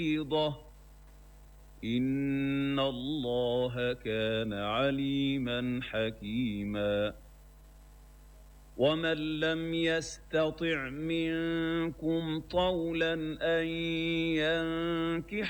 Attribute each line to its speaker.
Speaker 1: إن الله كان عليما حكيما ومن لم يستطع منكم طولا أن ينكح